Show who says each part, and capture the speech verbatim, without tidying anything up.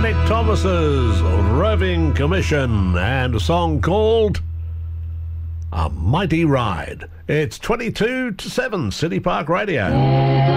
Speaker 1: Nick Thomas's Roving Commission and a song called A Mighty Ride. It's twenty-two to seven, City Park Radio.